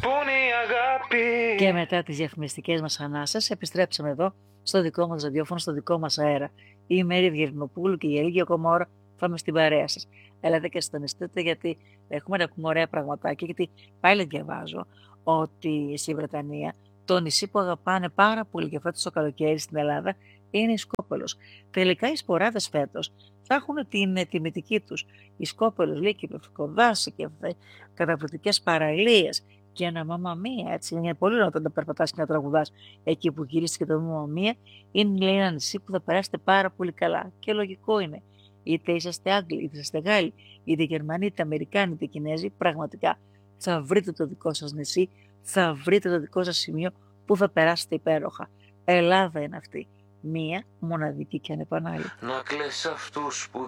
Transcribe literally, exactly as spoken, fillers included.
Και μετά τις διαφημιστικές μας ανάσες επιστρέψαμε εδώ στο δικό μας ραδιόφωνο, στο δικό μας αέρα. Είμαι η Μέρη Ευγενοπούλου και για λίγη ακόμα ώρα θα είμαι στην παρέα σας. Έλατε και συντονιστείτε γιατί έχουμε να πούμε ωραία πραγματάκια, γιατί πάλι διαβάζω ότι στη Βρετανία το νησί που αγαπάνε πάρα πολύ και φέτος το καλοκαίρι στην Ελλάδα είναι η Σκόπελος. Τελικά οι σποράδες φέτος θα έχουν την τιμητική τους. Η Σκόπελος λέει και δάση και καταπληκτικές παραλίες και ένα Μαμμα Μία, έτσι. Είναι πολύ ωραίο να περπατάς και να τραγουδάς εκεί που γυρίστηκε το Μαμμα Μία. Είναι, λέει, ένα νησί που θα περάσετε πάρα πολύ καλά. Και λογικό είναι. Είτε είσαστε Άγγλοι, είτε είσαστε Γάλλοι, είτε Γερμανοί, είτε Αμερικάνοι, είτε Κινέζοι, πραγματικά θα βρείτε το δικό σας νησί, θα βρείτε το δικό σας σημείο που θα περάσετε υπέροχα. Ελλάδα είναι αυτή. Μία, μοναδική και ανεπανάληπτη. Να κλαις αυτούς που